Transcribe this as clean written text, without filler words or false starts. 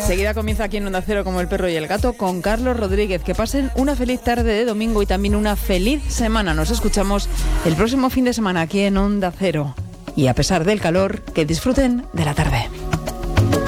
Enseguida comienza aquí en Onda Cero como el perro y el gato con Carlos Rodríguez. Que pasen una feliz tarde de domingo y también una feliz semana. Nos escuchamos el próximo fin de semana aquí en Onda Cero. Y a pesar del calor, que disfruten de la tarde.